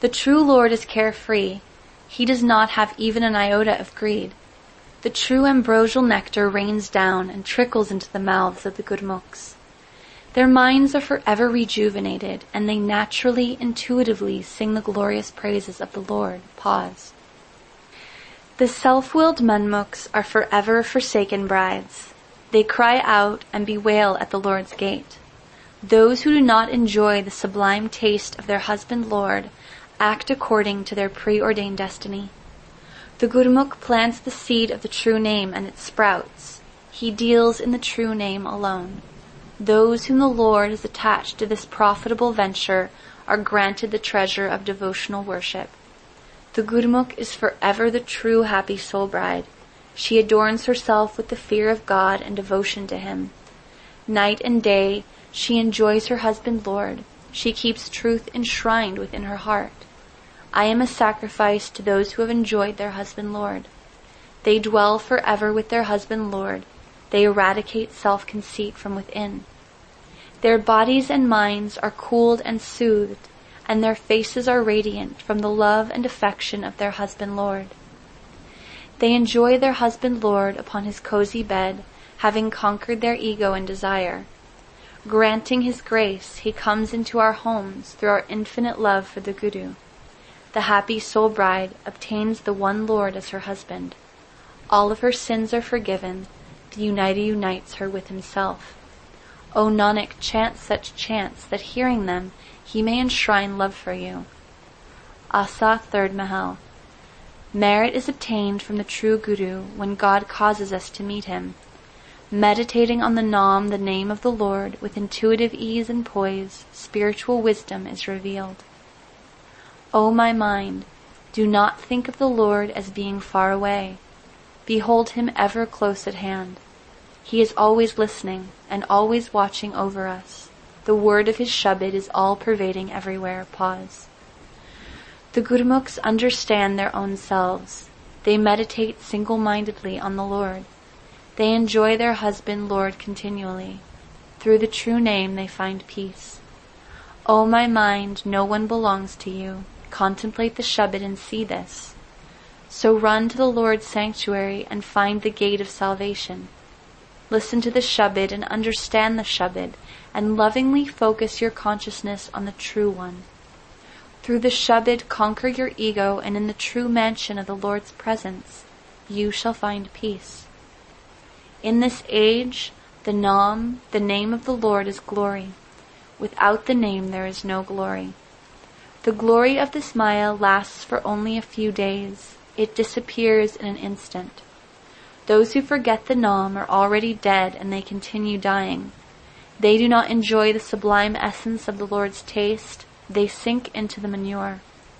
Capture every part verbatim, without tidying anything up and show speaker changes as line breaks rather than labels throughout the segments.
The true Lord is carefree. He does not have even an iota of greed. The true ambrosial nectar rains down and trickles into the mouths of the Gurmukhs. Their minds are forever rejuvenated, and they naturally, intuitively sing the glorious praises of the Lord. Pause. The self-willed Manmukhs are forever forsaken brides. They cry out and bewail at the Lord's gate. Those who do not enjoy the sublime taste of their husband Lord act according to their preordained destiny. The Gurmukh plants the seed of the true name and it sprouts. He deals in the true name alone. Those whom the Lord has attached to this profitable venture are granted the treasure of devotional worship. The Gurmukh is forever the true happy soul bride. She adorns herself with the fear of God and devotion to Him. Night and day, she enjoys her husband Lord. She keeps truth enshrined within her heart. I am a sacrifice to those who have enjoyed their husband Lord. They dwell forever with their husband Lord. They eradicate self-conceit from within. Their bodies and minds are cooled and soothed, and their faces are radiant from the love and affection of their husband Lord. They enjoy their husband Lord upon his cozy bed, having conquered their ego and desire. Granting his grace, he comes into our homes through our infinite love for the Guru. The happy soul bride obtains the one Lord as her husband. All of her sins are forgiven. The United unites her with himself. O Nanak, chant such chants that hearing them, he may enshrine love for you. Asa, third Mahal. Merit is obtained from the true Guru when God causes us to meet him. Meditating on the Naam, the name of the Lord, with intuitive ease and poise, spiritual wisdom is revealed. O my mind, do not think of the Lord as being far away. Behold him ever close at hand. He is always listening and always watching over us. The word of his Shabad is all-pervading everywhere. Pause. The Gurmukhs understand their own selves. They meditate single-mindedly on the Lord. They enjoy their husband Lord continually. Through the true name they find peace. O my mind, no one belongs to you. Contemplate the Shabad and see this. So run to the Lord's sanctuary and find the gate of salvation. Listen to the Shabad and understand the Shabad, and lovingly focus your consciousness on the true one. Through the Shabad conquer your ego, and in the true mansion of the Lord's presence, you shall find peace. In this age, the Naam, the name of the Lord, is glory. Without the name there is no glory. The glory of this Maya lasts for only a few days. It disappears in an instant. Those who forget the Naam are already dead and they continue dying. They do not enjoy the sublime essence of the Lord's taste. They sink into the manure.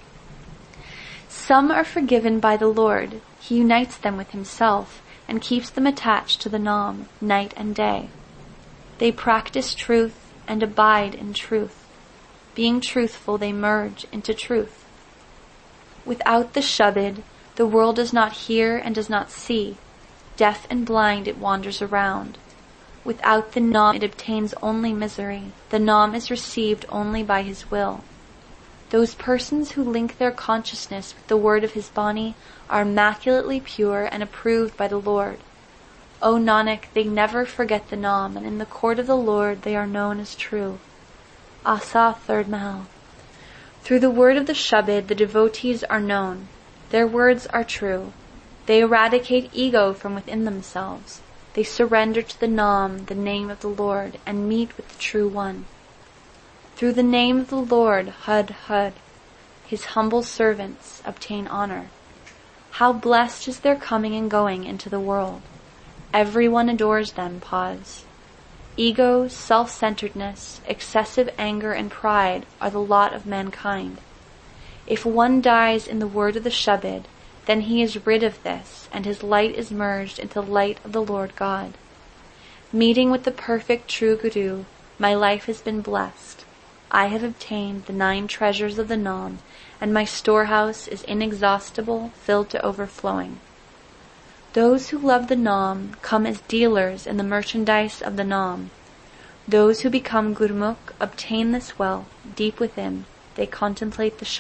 Some are forgiven by the Lord. He unites them with himself and keeps them attached to the Naam night and day. They practice truth and abide in truth. Being truthful, they merge into truth. Without the Shabad, the world does not hear and does not see. Deaf and blind it wanders around. Without the Naam, it obtains only misery. The Naam is received only by his will. Those persons who link their consciousness with the word of his Bani are immaculately pure and approved by the Lord. O Nanak, they never forget the Naam, and in the court of the Lord they are known as true. Asa, third Mahal. Through the word of the Shabad, the devotees are known. Their words are true. They eradicate ego from within themselves. They surrender to the Naam, the name of the Lord, and meet with the true one. Through the name of the Lord, Hud Hud, his humble servants obtain honor. How blessed is their coming and going into the world. Everyone adores them. Pause. Ego, self-centeredness, excessive anger, and pride are the lot of mankind. If one dies in the word of the Shabad, then he is rid of this, and his light is merged into the light of the Lord God. Meeting with the perfect true Guru, my life has been blessed. I have obtained the nine treasures of the Naam, and my storehouse is inexhaustible, filled to overflowing. Those who love the Naam come as dealers in the merchandise of the Naam. Those who become Gurmukh obtain this wealth deep within. They contemplate the Shabad.